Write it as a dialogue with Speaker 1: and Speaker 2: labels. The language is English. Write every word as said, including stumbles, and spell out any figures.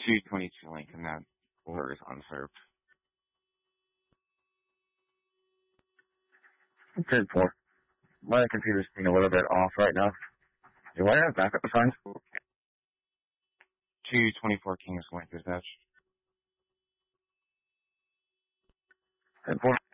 Speaker 1: two twenty-two Lincoln, that order is unserved.
Speaker 2: ten four. My computer's being a little bit off right now. Do I have backup signs?
Speaker 1: two twenty-four Kings Point dispatch.
Speaker 2: ten four.